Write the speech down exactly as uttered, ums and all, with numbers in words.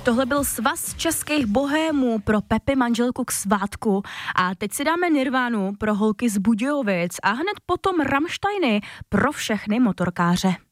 Tohle byl svaz českých bohémů pro Pepi manželku k svátku a teď si dáme Nirvánu pro holky z Budějovic a hned potom Rammsteiny pro všechny motorkáře.